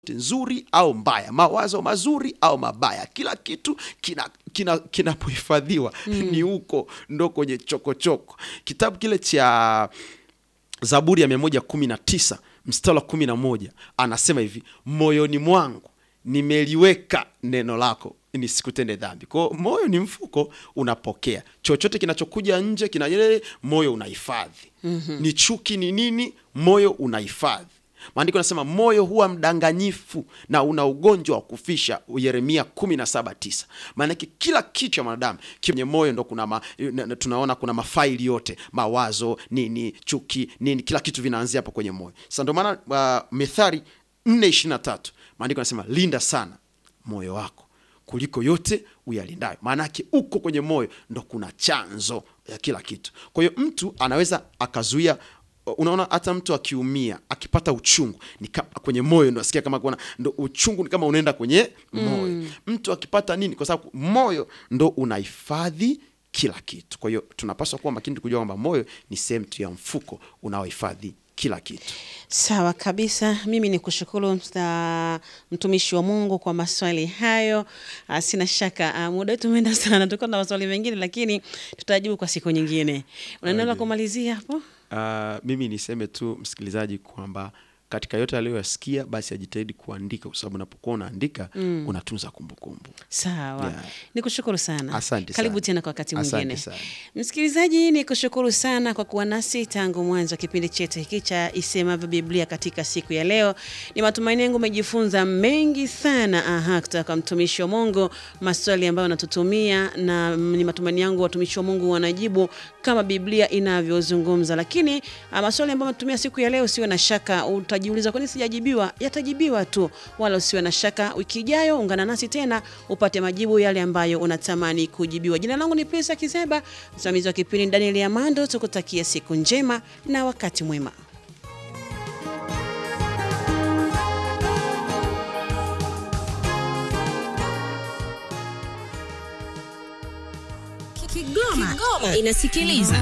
nzuri au mbaya, mawazo mazuri au mabaya, kila kitu kinapohifadhiwa ni huko ndo kwenye chokochoko. Kitabu kile cha Zaburi ya 119 mstari wa 11 anasema hivi, moyoni mwangu nimeliweka neno lako nisikutende dhambi. Kwa moyo ni mfuko, unapokea chochote kinachokuja nje, moyo unahifadhi. Ni chuki ni nini, moyo unahifadhi. Maandiko yanasema moyo huwa mdanganyifu na una ugonjwa wa kufisha, Yeremia 17:9. Maana kila kitu cha mwanadamu kwenye moyo ndo tunaona kuna mafaili yote, mawazo, nini, chuki, nini, kila kitu vinaanzia hapo kwenye moyo. Sasa ndo maana Mithali 4:23 maandiko yanasema linda sana moyo wako kuliko yote uyalindayo. Maana yake uko kwenye moyo ndo kuna chanzo ya kila kitu. Kwa hiyo mtu anaweza akazuia. Unaona hata mtu akiumia, akipata uchungu, ni kwenye moyo ndo asikia kama kuna ndo uchungu ni kama unaenda kwenye moyo. Mtu akipata nini, kwa sababu moyo ndo unahifadhi kila kitu. Kwa hiyo tunapaswa kuwa makini kujua kwamba moyo ni sehemu ya mfuko unaohifadhi kila kitu. Sawa kabisa. Mimi ni kushukuru mtumishi wa Mungu kwa maswali hayo. Sina shaka muda wetu umeenda sana, tuko na maswali mengine lakini tutajibu kwa siku nyingine. Unaendelea kumalizia hapo? Mimi niseme tu msikilizaji kwamba katika yote aliyosikia basi ajitahidi kuandika, kwa sababu unapokuwa unaandika unatunza kumbukumbu. Sawa. Yeah. Nikushukuru sana. Asante Karibu sana tena kwa wakati mwingine. Asante sana. Msikilizaji, nikushukuru sana kwa kuwa nasi tangu mwanzo wa kipindi chetu hiki cha Isemavyo Biblia katika siku ya leo. Ni matumaini yangu umejifunza mengi sana kutoka kwa mtumishi wa Mungu, maswali ambayo anatutumia, na ni matumaini yangu watumishi wa Mungu wanajibu kama Biblia inavyozungumza. Lakini maswali ambayo tumetumia siku ya leo, usiwe na shaka, utajiuliza kwa nini sijajibiwa, yatajibiwa tu, wala usiwe na shaka. Wiki ijayo ungana nasi tena upate majibu yale ambayo unatamani kujibiwa. Jina langu ni Prince Kizeba, msimamizi wa kipindi Daniel Amando. Tukutakia siku njema na wakati mwema. Kigoma inasikiliza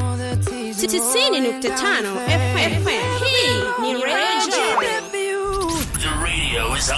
90.5 FM. Hii ni Radio. The radio is on.